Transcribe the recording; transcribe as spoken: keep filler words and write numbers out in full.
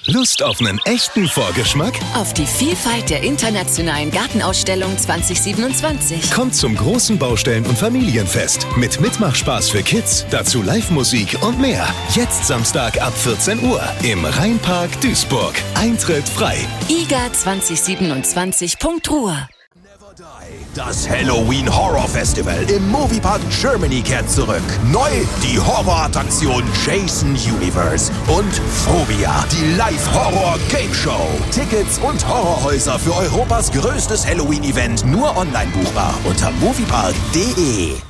Lust auf einen echten Vorgeschmack? Auf die Vielfalt der internationalen Gartenausstellung zwanzig siebenundzwanzig. Kommt zum großen Baustellen- und Familienfest mit Mitmachspaß für Kids, dazu Live-Musik und mehr. Jetzt Samstag ab vierzehn Uhr im Rheinpark Duisburg. Eintritt frei. I G A zwanzig siebenundzwanzig Punkt Ruhr. Das Halloween Horror Festival im Moviepark Germany kehrt zurück. Neu die Horrorattraktion Jason Universe und Phobia, die Live-Horror-Game-Show. Tickets und Horrorhäuser für Europas größtes Halloween-Event nur online buchbar unter moviepark punkt de.